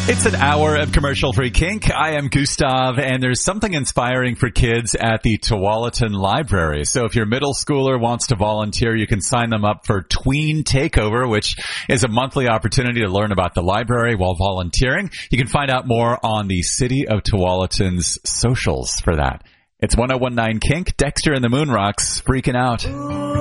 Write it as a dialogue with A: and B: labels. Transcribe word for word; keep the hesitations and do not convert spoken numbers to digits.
A: It's an hour of commercial-free kink. I am Gustav, and there's something inspiring for kids at the Tualatin Library. So if your middle schooler wants to volunteer, you can sign them up for Tween Takeover, which is a monthly opportunity to learn about the library while volunteering. You can find out more on the City of Tualatin's socials for that. It's one oh one nine Kink. Dexter and the Moon Rocks freaking out.